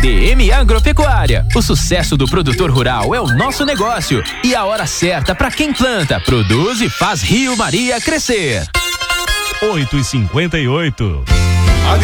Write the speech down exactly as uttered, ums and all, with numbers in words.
D M Agropecuária. O sucesso do produtor rural é o nosso negócio e a hora certa para quem planta, produz e faz Rio Maria crescer. oito e cinquenta e oito.